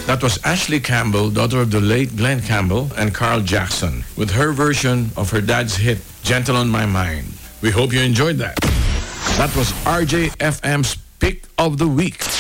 That was Ashley Campbell, daughter of the late Glenn Campbell and Carl Jackson, with her version of her dad's hit, Gentle on My Mind. We hope you enjoyed that. That was RJFM's Pick of the Week.